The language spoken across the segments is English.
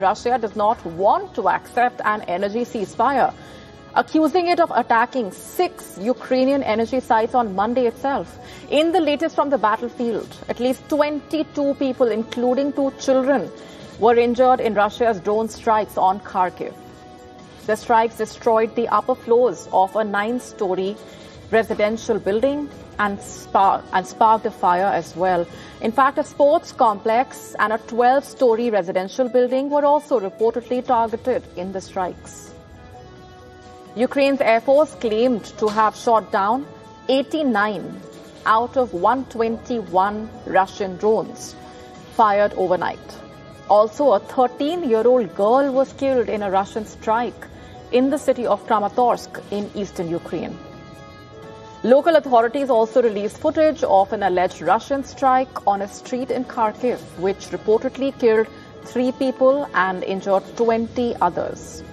Russia does not want to accept an energy ceasefire, accusing it of attacking 6 Ukrainian energy sites on Monday itself. In the latest from the battlefield, at least 22 people, including 2 children, were injured in Russia's drone strikes on Kharkiv. The strikes destroyed the upper floors of a 9-story residential building and sparked a fire as well. In fact, a sports complex and a 12-story residential building were also reportedly targeted in the strikes. Ukraine's Air Force claimed to have shot down 89 out of 121 Russian drones fired overnight. Also, a 13-year-old girl was killed in a Russian strike in the city of Kramatorsk in eastern Ukraine. Local authorities also released footage of an alleged Russian strike on a street in Kharkiv, which reportedly killed 3 people and injured 20 others.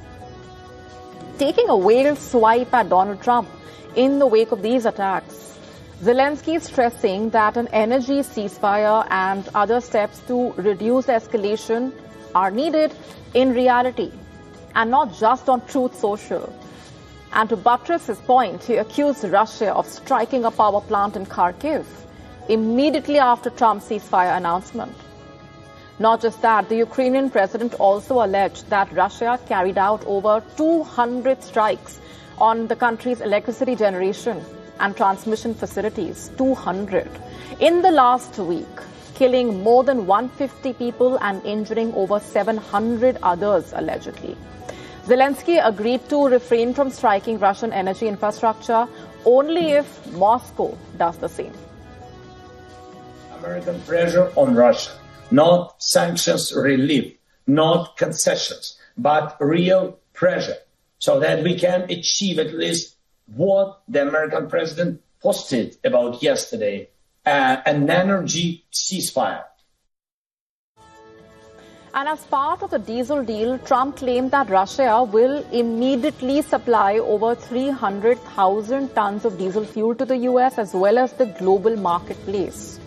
Taking a veiled swipe at Donald Trump in the wake of these attacks, Zelensky is stressing that an energy ceasefire and other steps to reduce escalation are needed in reality and not just on Truth Social. And to buttress his point, he accused Russia of striking a power plant in Kharkiv immediately after Trump's ceasefire announcement. Not just that, the Ukrainian president also alleged that Russia carried out over 200 strikes on the country's electricity generation and transmission facilities, 200, in the last week, killing more than 150 people and injuring over 700 others, allegedly. Zelensky agreed to refrain from striking Russian energy infrastructure only if Moscow does the same. American pressure on Russia, not sanctions relief, not concessions, but real pressure, so that we can achieve at least what the American president posted about yesterday, an energy ceasefire. And as part of the diesel deal, Trump claimed that Russia will immediately supply over 300,000 tons of diesel fuel to the U.S. as well as the global marketplace.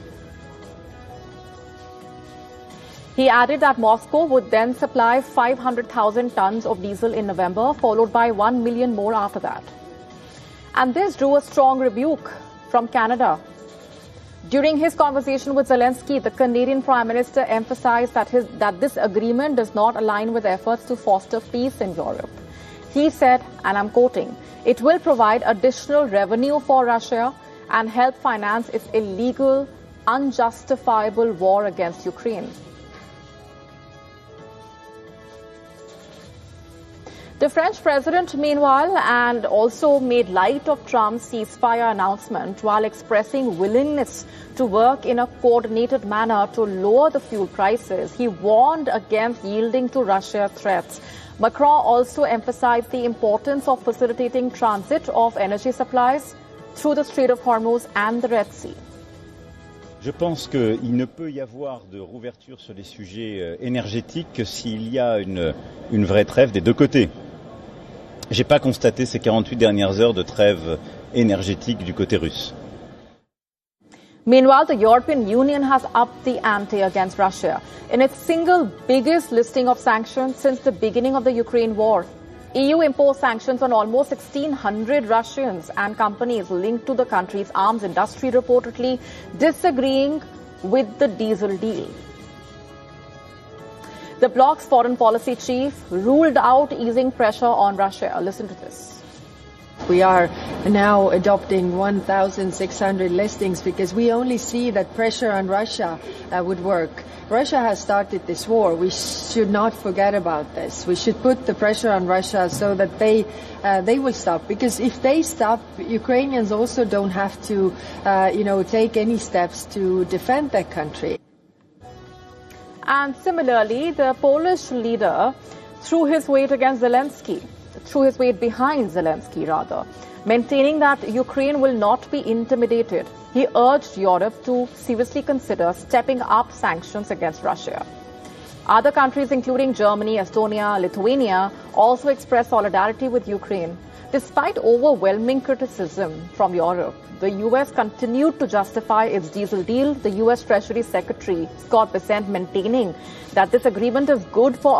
He added that Moscow would then supply 500,000 tons of diesel in November, followed by 1 million more after that. And this drew a strong rebuke from Canada. During his conversation with Zelensky, the Canadian Prime Minister emphasized that this agreement does not align with efforts to foster peace in Europe. He said, and I'm quoting, "It will provide additional revenue for Russia and help finance its illegal, unjustifiable war against Ukraine." The French president, meanwhile, and also made light of Trump's ceasefire announcement while expressing willingness to work in a coordinated manner to lower the fuel prices. He warned against yielding to Russia's threats. Macron also emphasized the importance of facilitating transit of energy supplies through the Strait of Hormuz and the Red Sea. Je pense qu'il ne peut y avoir de rouverture sur les sujets énergétiques que s'il y a une vraie trêve des deux côtés. J'ai pas constaté ces 48 dernières heures de trêve énergétique du côté russe. Meanwhile, the European Union has upped the ante against Russia in its single biggest listing of sanctions since the beginning of the Ukraine war. EU imposed sanctions on almost 1,600 Russians and companies linked to the country's arms industry, reportedly disagreeing with the diesel deal. The bloc's foreign policy chief ruled out easing pressure on Russia. Listen to this. We are now adopting 1,600 listings because we only see that pressure on Russia would work. Russia has started this war. We should not forget about this. We should put the pressure on Russia so that they will stop. Because if they stop, Ukrainians also don't have to, take any steps to defend their country. And similarly, the Polish leader threw his weight behind Zelensky, maintaining that Ukraine will not be intimidated. He urged Europe to seriously consider stepping up sanctions against Russia. Other countries, including Germany, Estonia, Lithuania, also expressed solidarity with Ukraine. despite overwhelming criticism from Europe, the US continued to justify its diesel deal, the US Treasury Secretary Scott Bessent maintaining that this agreement is good for